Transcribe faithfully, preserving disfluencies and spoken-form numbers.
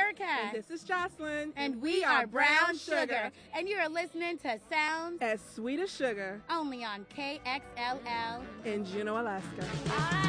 Erica. And this is Jocelyn. And we are Brown Sugar. And you are listening to Sounds as Sweet as Sugar. Only on K X L L in Juneau, Alaska.